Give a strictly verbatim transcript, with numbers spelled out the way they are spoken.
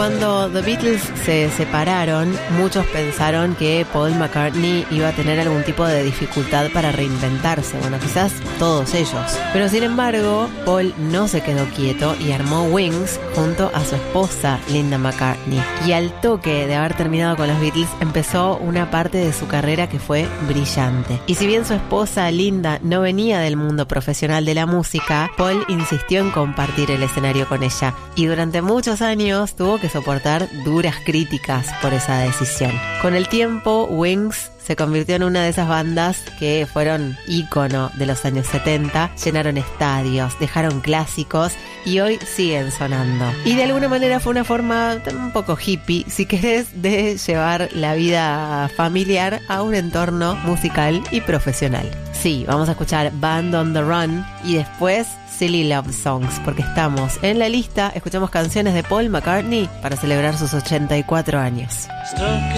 Cuando The Beatles se separaron, muchos pensaron que Paul McCartney iba a tener algún tipo de dificultad para reinventarse. Bueno, quizás todos ellos. Pero sin embargo, Paul no se quedó quieto y armó Wings junto a su esposa Linda McCartney. Y al toque de haber terminado con los Beatles, empezó una parte de su carrera que fue brillante. Y si bien su esposa Linda no venía del mundo profesional de la música, Paul insistió en compartir el escenario con ella. Y durante muchos años tuvo que soportar duras críticas por esa decisión. Con el tiempo, Wings se convirtió en una de esas bandas que fueron ícono de los años setenta, llenaron estadios, dejaron clásicos y hoy siguen sonando. Y de alguna manera fue una forma un poco hippie, si querés, de llevar la vida familiar a un entorno musical y profesional. Sí, vamos a escuchar Band on the Run y después Silly Love Songs, porque estamos en la lista, escuchamos canciones de Paul McCartney para celebrar sus ochenta y cuatro años.